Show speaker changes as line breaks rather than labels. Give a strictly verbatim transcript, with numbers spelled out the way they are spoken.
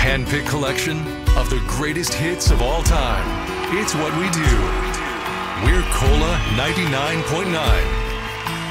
hand-picked collection of the greatest hits of all time. It's what we do. We're Cola ninety-nine point nine.